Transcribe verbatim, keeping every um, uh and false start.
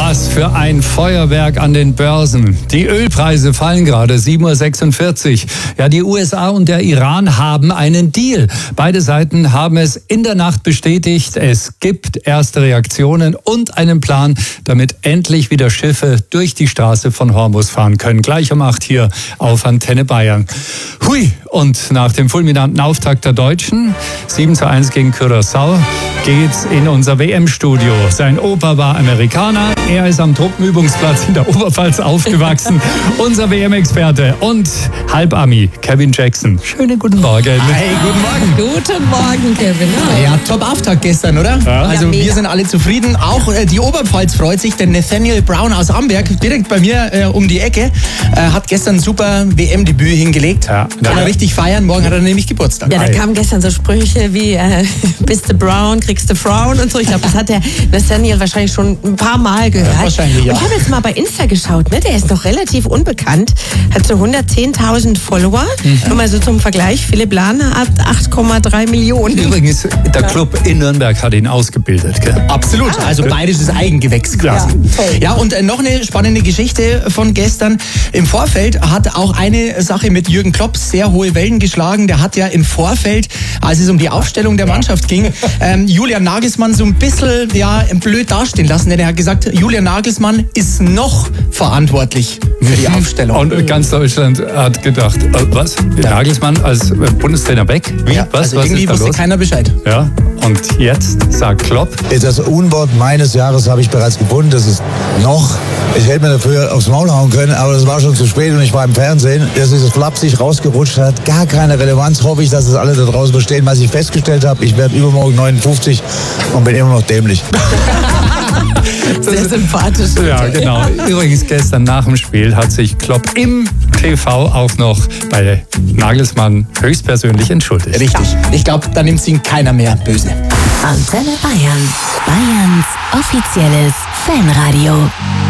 Was für ein Feuerwerk an den Börsen. Die Ölpreise fallen gerade, sieben Uhr sechsundvierzig. Ja, die U S A und der Iran haben einen Deal. Beide Seiten haben es in der Nacht bestätigt. Es gibt erste Reaktionen und einen Plan, damit endlich wieder Schiffe durch die Straße von Hormuz fahren können. Gleich um acht hier auf Antenne Bayern. Hui! Und nach dem fulminanten Auftakt der Deutschen, sieben zu eins gegen Curaçao, geht's in unser W M-Studio. Sein Opa war Amerikaner, er ist am Truppenübungsplatz in der Oberpfalz aufgewachsen. Unser W M-Experte und Halbami, Kevin Jackson. Schönen guten Morgen. Hey, guten Morgen. Guten Morgen, Kevin. Ja, Top-Auftakt gestern, oder? Ja. Also Ja, wir sind alle zufrieden. Auch äh, die Oberpfalz freut sich, denn Nathaniel Brown aus Amberg, direkt bei mir äh, um die Ecke, äh, hat gestern ein super W M-Debüt hingelegt. Ja. Kann er richtig feiern. Morgen hat er nämlich Geburtstag. Ja, da kamen gestern so Sprüche wie äh, bist du Brown, kriegst du Frauen und so. Ich glaube, das hat der Nathaniel wahrscheinlich schon ein paar Mal gehört. Ja, wahrscheinlich, ja. Und ich habe jetzt mal bei Insta geschaut, ne? Der ist noch relativ unbekannt, hat so hundertzehntausend Follower. Mhm. Nur mal so zum Vergleich, Philipp Lahner hat acht Komma drei Millionen. Übrigens, der Club in Nürnberg hat ihn ausgebildet. Gell? Absolut, also bayerisches Eigengewächs quasi. Ja, toll. Ja, und äh, noch eine spannende Geschichte von gestern. Im Vorfeld hat auch eine Sache mit Jürgen Klopp sehr hohe Wellen geschlagen. Der hat ja im Vorfeld, als es um die Aufstellung der Mannschaft ging, ähm, Julian Nagelsmann so ein bisschen ja, blöd dastehen lassen. Denn er hat gesagt, Julian Nagelsmann ist noch verantwortlich für die Aufstellung. Und ganz Deutschland hat gedacht, äh, was? Nagelsmann als Bundestrainer weg? Wie? Ja, was? also was irgendwie ist da wusste los? keiner Bescheid. Ja, und jetzt sagt Klopp, Das Unwort meines Jahres habe ich bereits gefunden. Das ist noch. Ich hätte mir dafür aufs Maul hauen können, aber das war schon zu spät und ich war im Fernsehen. Dass dieses flapsig rausgerutscht hat, gar keine Relevanz. Hoffe ich, dass es alle da draußen verstehen, was ich festgestellt habe. Ich werde übermorgen neunundfünfzig und bin immer noch dämlich. Sehr sympathisch. ja genau. Übrigens gestern nach dem Spiel hat sich Klopp im T V auch noch bei Nagelsmann höchstpersönlich entschuldigt. Richtig. Ich glaube, da nimmt ihn keiner mehr böse. Antenne Bayern. Bayerns offizielles Fanradio.